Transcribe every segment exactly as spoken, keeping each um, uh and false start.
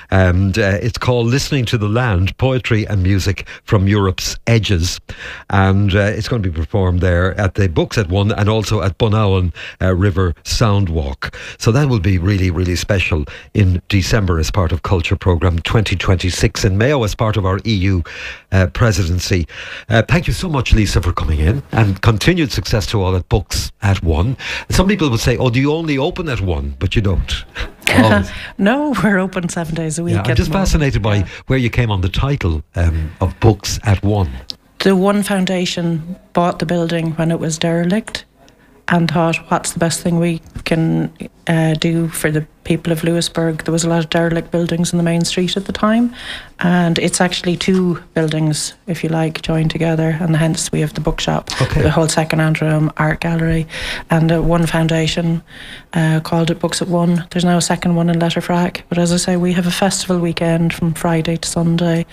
and uh, it's called Listening to the Land, Poetry and Music from Europe's Edges, and uh, it's going to be performed there at the Books at One and also at Bunawan uh, River Soundwalk. So that will be really, really special in December as part of Culture Programme twenty twenty-six in Mayo as part of our E U uh, presidency. Uh, thank you so much, Lisa, for coming in, and continued success to all at Books at One. Some people would say, oh, do you only open at one? But you don't. No, we're open seven days a week. Yeah, I'm just fascinated by yeah. where you came on the title um, of Books at One. The One Foundation bought the building when it was derelict and thought, what's the best thing we can uh, do for the people of Lewisburg? There was a lot of derelict buildings in the main street at the time, and it's actually two buildings, if you like, joined together, and hence we have the bookshop, okay. the whole second-hand room, art gallery, and uh, One Foundation uh, called it Books at One. There's now a second one in Letterfrack, but as I say, we have a festival weekend from Friday to Sunday.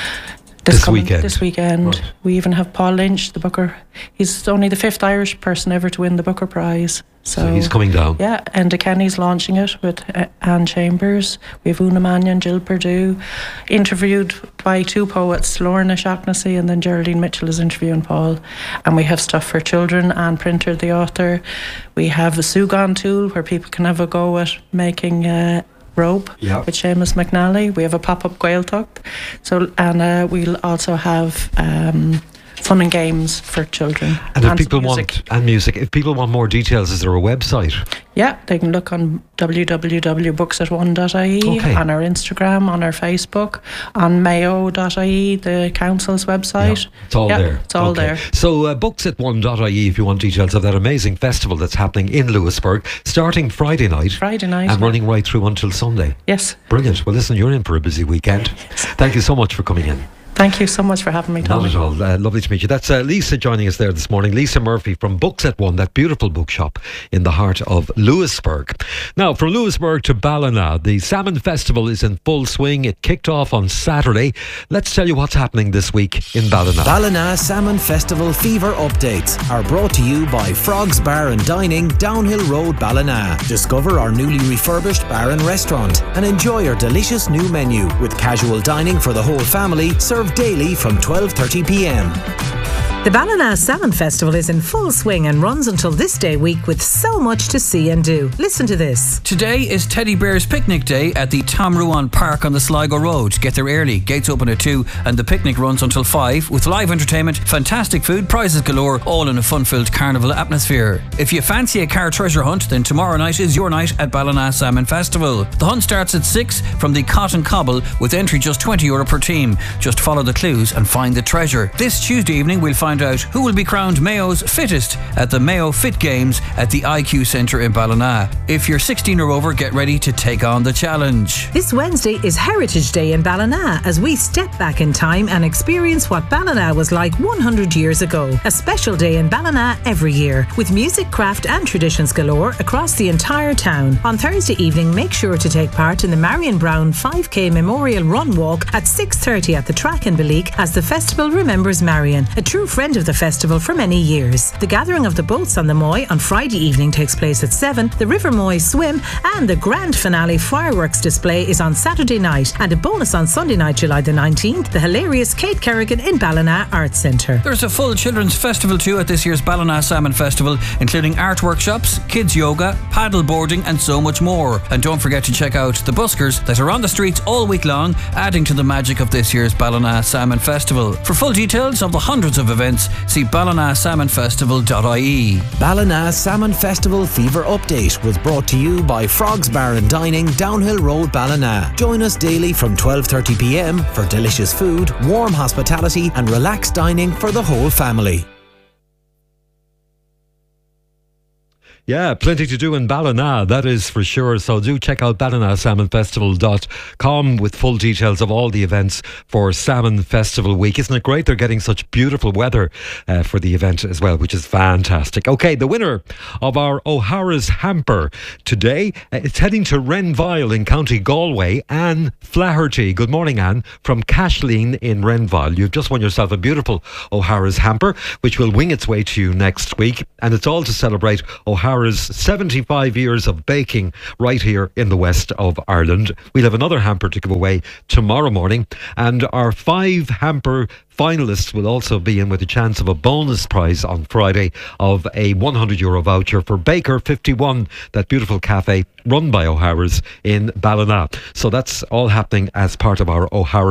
This, this coming, weekend. This weekend. Right. We even have Paul Lynch, the Booker. He's only the fifth Irish person ever to win the Booker Prize. So, so he's coming down. Yeah, Enda Kenny's launching it with uh, Anne Chambers. We have Una Mannion, Jill Perdue, interviewed by two poets, Lorna Shaughnessy, and then Geraldine Mitchell is interviewing Paul. And we have stuff for children, Anne Printer, the author. We have a Sugan tool where people can have a go at making Uh, rope yep. with Seamus McNally. We have a pop-up Gaeltacht. So, and uh, we'll also have um, fun and games for children. And if and people music. want and music, if people want more details, is there a website? Yeah, they can look on w w w dot books at one dot i e, okay. on our Instagram, on our Facebook, on mayo dot i e, the council's website. Yeah, it's all yeah, there. It's all okay. there. So uh, books at one dot i e if you want details of that amazing festival that's happening in Lewisburg, starting Friday night. Friday night. And running right through until Sunday. Yes. Brilliant. Well, listen, you're in for a busy weekend. Thank you so much for coming in. Thank you so much for having me, Tommy. Not at all. Uh, lovely to meet you. That's uh, Lisa joining us there this morning. Lisa Murphy from Books at One, that beautiful bookshop in the heart of Lewisburg. Now, from Lewisburg to Ballina, the Salmon Festival is in full swing. It kicked off on Saturday. Let's tell you what's happening this week in Ballina. Ballina Salmon Festival fever updates are brought to you by Frogs Bar and Dining, Downhill Road, Ballina. Discover our newly refurbished bar and restaurant and enjoy our delicious new menu with casual dining for the whole family, served daily from twelve thirty p m. The Ballina Salmon Festival is in full swing and runs until this day week with so much to see and do. Listen to this. Today is Teddy Bear's Picnic Day at the Tom Ruan Park on the Sligo Road. Get there early. Gates open at two and the picnic runs until five with live entertainment, fantastic food, prizes galore, all in a fun-filled carnival atmosphere. If you fancy a car treasure hunt, then tomorrow night is your night at Ballina Salmon Festival. The hunt starts at six from the Cotton Cobble with entry just twenty euro per team. Just follow the clues and find the treasure. This Tuesday evening we'll find out who will be crowned Mayo's fittest at the Mayo Fit Games at the I Q Centre in Ballina. If you're sixteen or over, get ready to take on the challenge. This Wednesday is Heritage Day in Ballina as we step back in time and experience what Ballina was like one hundred years ago. A special day in Ballina every year with music, craft and traditions galore across the entire town. On Thursday evening, make sure to take part in the Marion Brown five K Memorial Run Walk at six thirty at the track in Balleek as the festival remembers Marion, a true friend of the festival for many years. The gathering of the boats on the Moy on Friday evening takes place at seven, the River Moy swim and the grand finale fireworks display is on Saturday night, and a bonus on Sunday night, July the nineteenth, the hilarious Kate Kerrigan in Ballina Arts Centre. There's a full children's festival too at this year's Ballina Salmon Festival, including art workshops, kids yoga, paddle boarding and so much more. And don't forget to check out the buskers that are on the streets all week long, adding to the magic of this year's Ballina Salmon Festival. For full details of the hundreds of events, see ballina salmon festival dot i e. Ballina Salmon Festival Fever Update was brought to you by Frogs Bar and Dining, Downhill Road, Ballina. Join us daily from twelve thirty p m for delicious food, warm hospitality and relaxed dining for the whole family. Yeah, plenty to do in Ballina, that is for sure. So do check out ballina salmon festival dot com with full details of all the events for Salmon Festival Week. Isn't it great? They're getting such beautiful weather uh, for the event as well, which is fantastic. Okay, the winner of our O'Hara's Hamper today, uh, it's heading to Renville in County Galway, Anne Flaherty. Good morning, Anne, from Cashleen in Renville. You've just won yourself a beautiful O'Hara's Hamper, which will wing its way to you next week. And it's all to celebrate O'Hara O'Hara's seventy-five years of baking right here in the west of Ireland. We'll have another hamper to give away tomorrow morning, and our five hamper finalists will also be in with a chance of a bonus prize on Friday of a one hundred euro voucher for Baker fifty-one, that beautiful cafe run by O'Hara's in Ballina. So that's all happening as part of our O'Hara